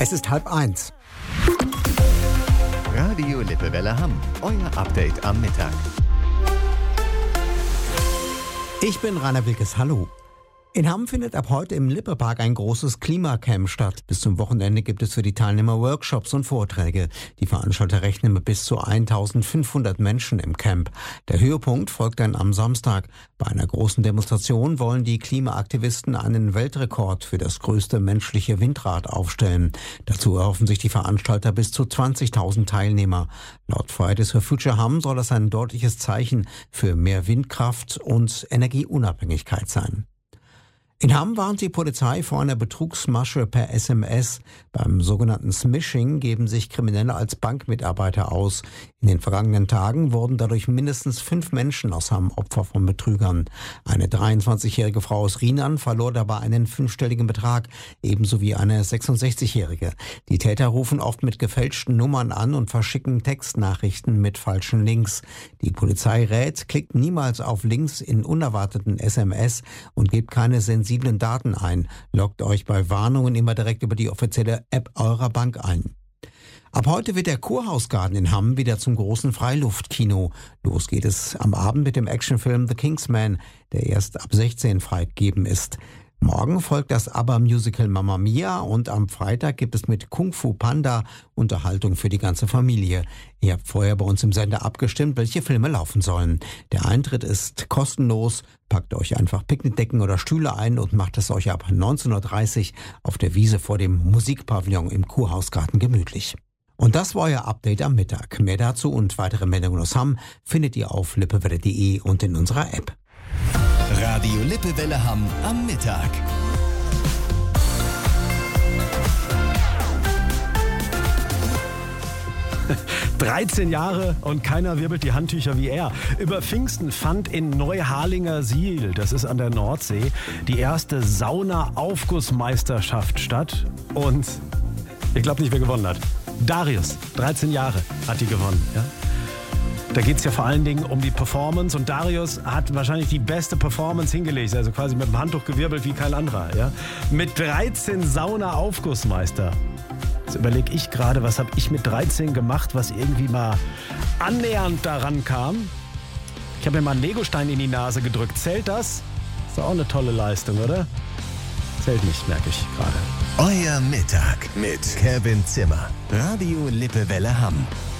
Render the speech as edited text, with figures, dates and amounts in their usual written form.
Es ist 12:30. Radio Lippewelle Hamm, euer Update am Mittag. Ich bin Rainer Wilkes, hallo. In Hamm findet ab heute im Lippe-Park ein großes Klimacamp statt. Bis zum Wochenende gibt es für die Teilnehmer Workshops und Vorträge. Die Veranstalter rechnen mit bis zu 1500 Menschen im Camp. Der Höhepunkt folgt dann am Samstag. Bei einer großen Demonstration wollen die Klimaaktivisten einen Weltrekord für das größte menschliche Windrad aufstellen. Dazu erhoffen sich die Veranstalter bis zu 20.000 Teilnehmer. Laut Fridays for Future Hamm soll das ein deutliches Zeichen für mehr Windkraft und Energieunabhängigkeit sein. In Hamm warnt die Polizei vor einer Betrugsmasche per SMS. Beim sogenannten Smishing geben sich Kriminelle als Bankmitarbeiter aus. In den vergangenen Tagen wurden dadurch mindestens 5 Menschen aus Hamm Opfer von Betrügern. Eine 23-jährige Frau aus Rienan verlor dabei einen 5-stelligen Betrag, ebenso wie eine 66-jährige. Die Täter rufen oft mit gefälschten Nummern an und verschicken Textnachrichten mit falschen Links. Die Polizei rät, klickt niemals auf Links in unerwarteten SMS und gebt keine sensiblen Daten ein. Loggt euch bei Warnungen immer direkt über die offizielle App eurer Bank ein. Ab heute wird der Kurhausgarten in Hamm wieder zum großen Freiluftkino. Los geht es am Abend mit dem Actionfilm The Kingsman, der erst ab 16 freigegeben ist. Morgen folgt das ABBA-Musical Mamma Mia und am Freitag gibt es mit Kung Fu Panda Unterhaltung für die ganze Familie. Ihr habt vorher bei uns im Sender abgestimmt, welche Filme laufen sollen. Der Eintritt ist kostenlos. Packt euch einfach Picknickdecken oder Stühle ein und macht es euch ab 19.30 Uhr auf der Wiese vor dem Musikpavillon im Kurhausgarten gemütlich. Und das war euer Update am Mittag. Mehr dazu und weitere Meldungen aus Hamm findet ihr auf lippewelle.de und in unserer App. Radio Lippewelle Hamm am Mittag. – 13 Jahre und keiner wirbelt die Handtücher wie er. Über Pfingsten fand in Neuharlinger Siel, das ist an der Nordsee, die erste Sauna-Aufgussmeisterschaft statt. Und ich glaube nicht, wer gewonnen hat. Darius, 13 Jahre, hat die gewonnen. Ja? Da geht es ja vor allen Dingen um die Performance und Darius hat wahrscheinlich die beste Performance hingelegt, also quasi mit dem Handtuch gewirbelt wie kein anderer. Ja? Mit 13 Sauna-Aufgussmeister. Jetzt überlege ich gerade, was habe ich mit 13 gemacht, was irgendwie mal annähernd daran kam. Ich habe mir mal einen Legostein in die Nase gedrückt. Zählt das? Ist doch auch eine tolle Leistung, oder? Zählt nicht, merke ich gerade. Euer Mittag mit Kevin Zimmer. Radio Lippewelle Hamm.